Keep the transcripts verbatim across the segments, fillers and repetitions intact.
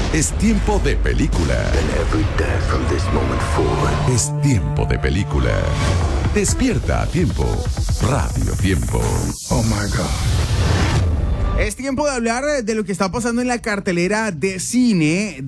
Es tiempo de película. And every day from this moment forward. Es tiempo de película. Despierta a tiempo. Radio Tiempo. Oh my God. Es tiempo de hablar de lo que está pasando en la cartelera de cine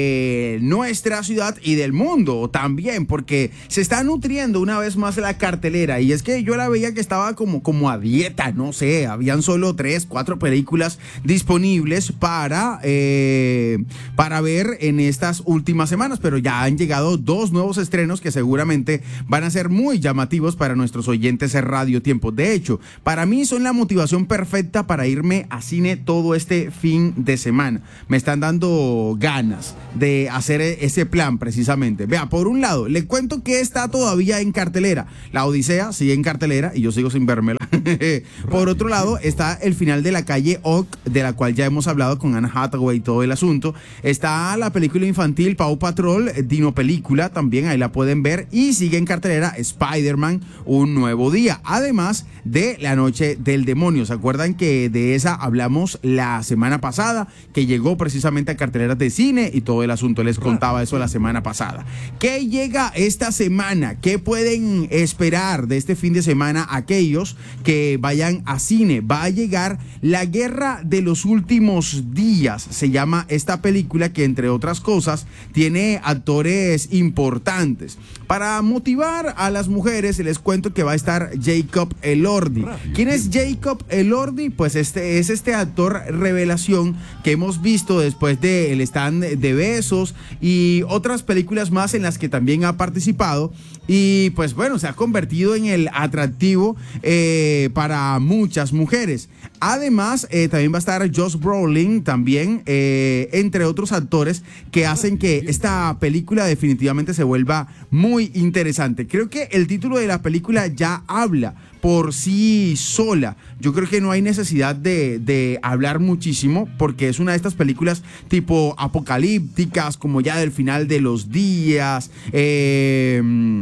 de nuestra ciudad y del mundo también, porque se está nutriendo una vez más la cartelera. Y es que yo la veía que estaba como, como a dieta, no sé, habían solo tres, cuatro películas disponibles para, eh, para ver en estas últimas semanas, pero ya han llegado dos nuevos estrenos que seguramente van a ser muy llamativos para nuestros oyentes de Radio Tiempo. De hecho, para mí son la motivación perfecta para irme a cine todo este fin de semana. Me están dando ganas de hacer ese plan precisamente. Vea, por un lado, le cuento que está todavía en cartelera. La Odisea sigue en cartelera y yo sigo sin vérmela. Por otro lado, está El final de la calle Oak, de la cual ya hemos hablado con Anne Hathaway y todo el asunto. Está la película infantil Paw Patrol, Dino Película, también ahí la pueden ver. Y sigue en cartelera Spider-Man, Un Nuevo Día. Además de La Noche del Demonio. ¿Se acuerdan que de esa hablamos la semana pasada? Que llegó precisamente a carteleras de cine y todo el asunto. Les contaba eso la semana pasada. ¿Qué llega esta semana? ¿Qué pueden esperar de este fin de semana aquellos que vayan a cine? Va a llegar La Guerra de los Últimos Días. Se llama esta película que, entre otras cosas, tiene actores importantes. Para motivar a las mujeres, les cuento que va a estar Jacob Elordi. ¿Quién es Jacob Elordi? Pues este es este actor revelación que hemos visto después de El Stand de Besos y otras películas más en las que también ha participado. Y pues bueno, se ha convertido en el atractivo eh, para muchas mujeres. Además, eh, también va a estar Josh Brolin, también, eh, entre otros actores que hacen que esta película definitivamente se vuelva muy interesante. Creo que el título de la película ya habla por sí sola. Yo creo que no hay necesidad de, de hablar muchísimo, porque es una de estas películas tipo apocalípticas, como ya del final de los días, eh...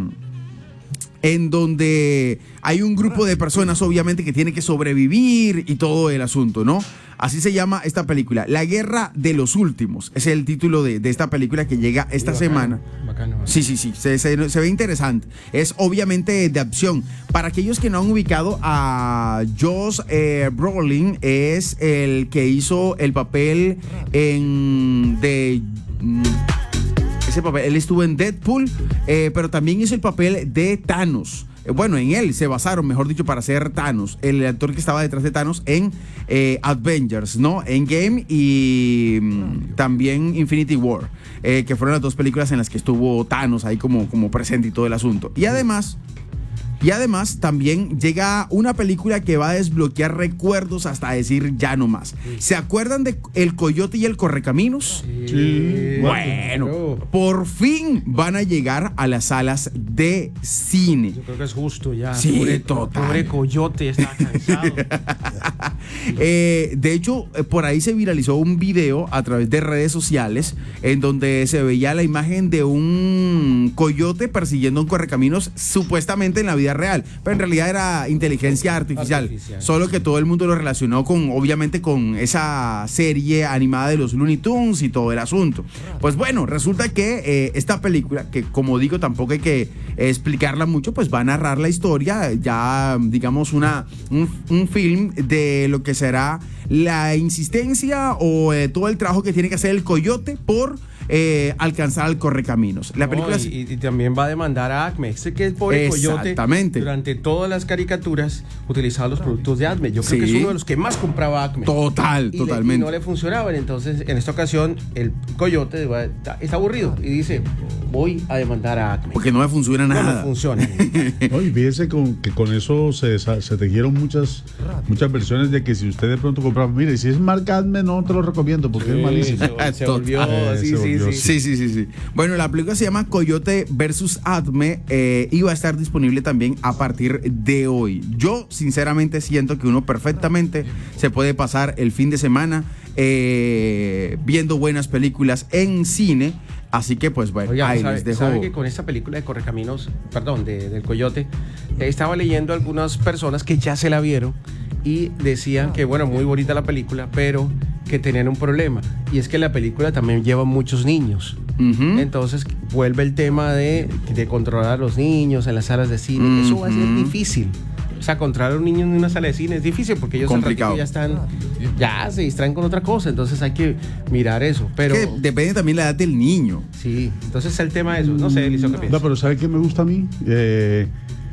en donde hay un grupo de personas obviamente que tiene que sobrevivir y todo el asunto, ¿no? Así se llama esta película, La Guerra de los Últimos, es el título de, de esta película que llega esta sí, bacano, semana. Bacano, bacano. Sí, sí, sí, se, se, se ve interesante. Es obviamente de acción. Para aquellos que no han ubicado a Josh eh, Brolin, es el que hizo el papel en de... Mm, ese papel, él estuvo en Deadpool, eh, pero también hizo el papel de Thanos. Bueno, en él se basaron, mejor dicho, para ser Thanos, el actor que estaba detrás de Thanos en eh, Avengers, ¿no? Endgame y mm, también Infinity War, eh, que fueron las dos películas en las que estuvo Thanos ahí como, como presente y todo el asunto. Y además... Y además también llega una película que va a desbloquear recuerdos hasta decir ya no más. ¿Se acuerdan de El Coyote y el Correcaminos? Sí. Bueno, por fin van a llegar a las salas de cine. Yo creo que es justo ya. Sí, pobre, total. Pobre Coyote, está cansado. eh, de hecho, por ahí se viralizó un video a través de redes sociales en donde se veía la imagen de un coyote persiguiendo un correcaminos supuestamente en la vida real, pero en realidad era inteligencia artificial, artificial, solo que todo el mundo lo relacionó con, obviamente, con esa serie animada de los Looney Tunes y todo el asunto. Pues bueno, resulta que eh, esta película, que como digo tampoco hay que eh, explicarla mucho, pues va a narrar la historia, ya digamos una un, un film de lo que será la insistencia o eh, todo el trabajo que tiene que hacer el coyote por Eh, alcanzar al correcaminos. La película no, y, y también va a demandar a Acme. Sé que el pobre Coyote durante todas las caricaturas utilizaba los productos de Acme. Yo creo sí. que es uno de los que más compraba Acme. Total, y totalmente. Le, y no le funcionaban. Entonces, en esta ocasión, el Coyote va, está, está aburrido y dice: voy a demandar a Acme. Porque no me funciona nada. No me funciona. Oye, fíjese con, que con eso se, se tejieron muchas, muchas versiones de que si usted de pronto compraba, mire, si es marca Acme, no te lo recomiendo porque sí, es malísimo. Se, se volvió, eh, sí, se sí. Sí. Sí, sí, sí, sí. Bueno, la película se llama Coyote versus Acme eh, y va a estar disponible también a partir de hoy. Yo, sinceramente, siento que uno perfectamente se puede pasar el fin de semana eh, viendo buenas películas en cine. Así que, pues, bueno, Oiga, ahí ¿sabe, les dejo. ¿sabe que con esta película de Correcaminos, perdón, de, del Coyote, eh, estaba leyendo algunas personas que ya se la vieron y decían que, bueno, muy bonita la película, pero que tenían un problema, y es que la película también lleva muchos niños. Uh-huh. Entonces vuelve el tema de, de controlar a los niños en las salas de cine. Uh-huh. Eso va a ser difícil. O sea, controlar a un niño en una sala de cine es difícil porque ellos al ratito ya están, ya se distraen con otra cosa, entonces hay que mirar eso. Pero es que depende también la edad del niño. Sí, entonces es el tema de eso. No sé, Eliseo, ¿qué piensas? No, pero ¿sabe qué me gusta a mí? Eh,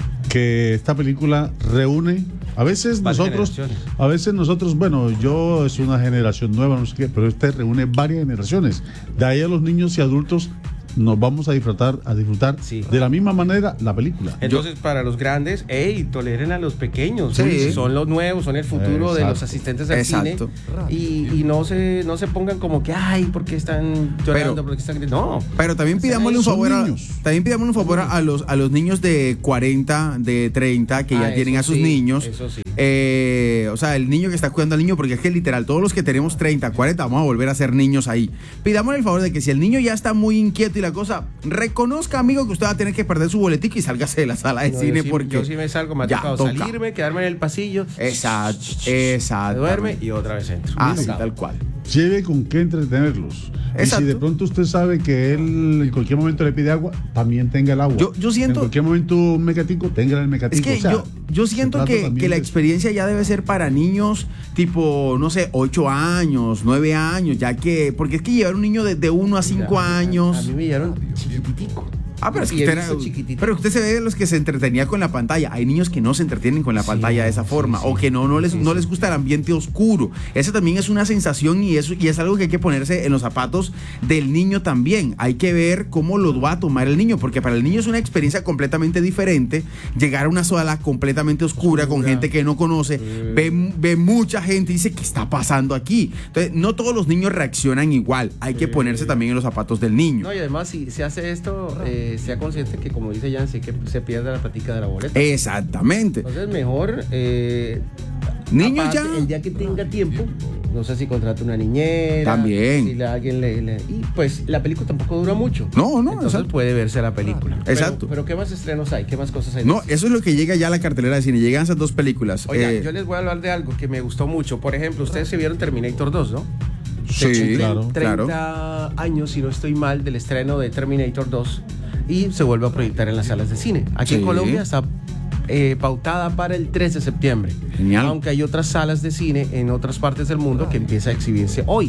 que esta película reúne, a veces nosotros, a veces nosotros, bueno, yo es una generación nueva, no sé qué, pero este reúne varias generaciones. De ahí a los niños y adultos nos vamos a disfrutar, a disfrutar sí. de la misma manera la película. Entonces, Yo, para los grandes, hey, toleren a los pequeños. Sí. Son los nuevos, son el futuro Exacto. de los asistentes al Exacto. cine. Y, y no se, no se pongan como que, ay, ¿por qué están llorando? Pero, ¿por qué están gritando? No. Pero también pidámosle un favor a, también pidámosle un favor a los, a los niños de cuarenta, de treinta, que ah, ya tienen a sus sí, niños. Eso sí. Eh, o sea, el niño que está cuidando al niño, porque es que literal, todos los que tenemos treinta, cuarenta, vamos a volver a ser niños ahí. Pidámosle el favor de que si el niño ya está muy inquieto y la cosa, reconozca, amigo, que usted va a tener que perder su boletico y sálgase de la sala de no, cine, yo sí, porque yo sí me salgo, me ha tocado toca. salirme, quedarme en el pasillo. Exacto, exacto. Duerme y otra vez entro. Ah, sí, tal cual. Lleve con qué entretenerlos. Exacto. Y si de pronto usted sabe que él en cualquier momento le pide agua, también tenga el agua. Yo, yo siento. En cualquier momento un mecatico, tenga el mecatico. Es que o sea, yo, yo siento que, que la experiencia ya debe ser para niños tipo, no sé, ocho años, nueve años, ya que. Porque es que llevar un niño de, de uno a cinco años. A mí me llevaron chiquitico. Ah, pero, es que usted era, pero usted se ve de los que se entretenía con la pantalla. Hay niños que no se entretienen con la sí, pantalla de esa forma, sí, sí. o que no, no, les, sí, no les gusta el ambiente oscuro. Esa también es una sensación y, eso, y es algo que hay que ponerse en los zapatos del niño también. Hay que ver cómo lo va a tomar el niño, porque para el niño es una experiencia completamente diferente. Llegar a una sala completamente oscura, oscura. con gente que no conoce, sí. ve, ve mucha gente y dice, ¿qué está pasando aquí? Entonces, no todos los niños reaccionan igual. Hay sí. que ponerse también en los zapatos del niño. No, y además, si se hace esto... Eh, sea consciente que, como dice Yancy, que se pierda la platica de la boleta. Exactamente. Entonces, mejor eh, niños aparte, ya el día que tenga tiempo, no sé si contrata una niñera, también, si la, alguien le, le y pues la película tampoco dura mucho. No, no, entonces exacto. puede verse la película. Exacto. Pero, pero ¿qué más estrenos hay? ¿Qué más cosas hay? No, eso es lo que llega ya a la cartelera de cine. Llegan esas dos películas. Oiga, eh, yo les voy a hablar de algo que me gustó mucho. Por ejemplo, ustedes se vieron Terminator dos, ¿no? Sí, claro, treinta claro. años, si no estoy mal, del estreno de Terminator dos y se vuelve a proyectar en las salas de cine. Aquí sí. en Colombia está eh, pautada para el tres de septiembre. Genial. Aunque hay otras salas de cine en otras partes del mundo que empieza a exhibirse hoy.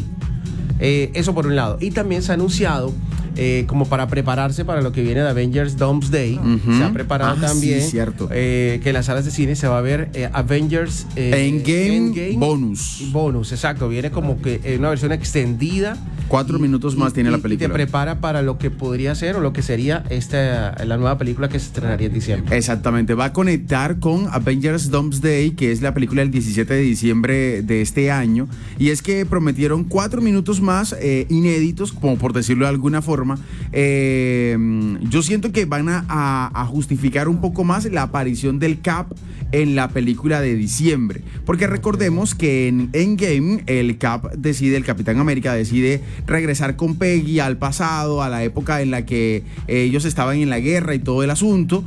Eh, eso por un lado. Y también se ha anunciado, eh, como para prepararse para lo que viene de Avengers Doomsday, uh-huh. se ha preparado ah, también sí, cierto. Eh, que en las salas de cine se va a ver eh, Avengers eh, Endgame, Endgame bonus. Bonus, exacto. Viene como que eh, una versión extendida. Cuatro y, minutos más y, tiene y, la película. Y te prepara para lo que podría ser o lo que sería esta, la nueva película que se estrenaría en diciembre. Exactamente. Va a conectar con Avengers Doomsday, que es la película del diecisiete de diciembre de este año. Y es que prometieron cuatro minutos más eh, inéditos, como por decirlo de alguna forma. Eh, yo siento que van a, a justificar un poco más la aparición del Cap en la película de diciembre. Porque recordemos que en Endgame el Cap decide, el Capitán América decide regresar con Peggy al pasado, a la época en la que eh, ellos estaban en la guerra y todo el asunto,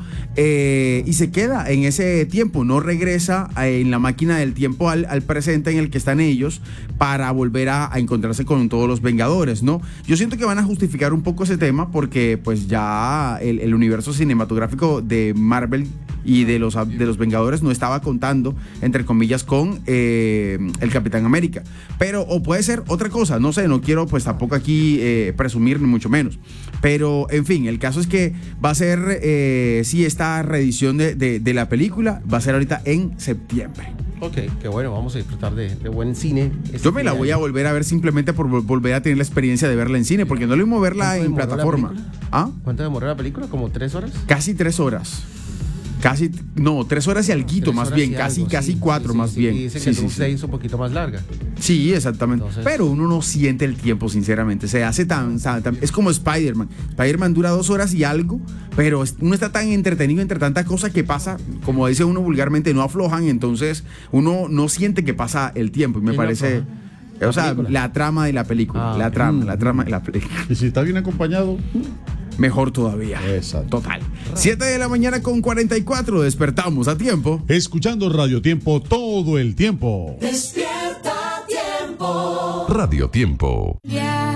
eh, y se queda en ese tiempo, no regresa eh, en la máquina del tiempo al, al presente en el que están ellos para volver a, a encontrarse con todos los Vengadores, ¿no? Yo siento que van a justificar un poco ese tema porque pues ya el, el universo cinematográfico de Marvel y de los, de los Vengadores no estaba contando, entre comillas, con eh, el Capitán América. Pero, o puede ser otra cosa, no sé, no quiero pues tampoco aquí eh, presumir ni mucho menos. Pero, en fin, el caso es que va a ser, eh, sí, esta reedición de, de, de la película va a ser ahorita en septiembre. Ok, qué bueno, vamos a disfrutar de, de buen cine. Este Yo me la voy a volver a ver simplemente por volver a tener la experiencia de verla en cine, porque no lo mismo verla en plataforma. ¿Ah? ¿Cuánto demoró la película? ¿Como tres horas? Casi tres horas. Casi, no, tres horas y alguito más bien, casi, algo, casi sí, cuatro sí, más sí, bien. Y dicen sí, que sí, Doomsday sí. es un poquito más larga. Sí, exactamente. Entonces, pero uno no siente el tiempo, sinceramente. Se hace tan, tan, tan es como Spider-Man. Spider-Man dura dos horas y algo, pero uno está tan entretenido entre tanta cosa que pasa, como dice uno vulgarmente, no aflojan, entonces uno no siente que pasa el tiempo. Y me parece... No, o sea, película. la trama de la película. Ah, la trama, mm. la trama de la película. Y si está bien acompañado... Mejor todavía. Exacto. Total. siete de la mañana con cuarenta y cuatro. Despertamos a tiempo. Escuchando Radio Tiempo todo el tiempo. Despierta Tiempo. Radio Tiempo. Yeah.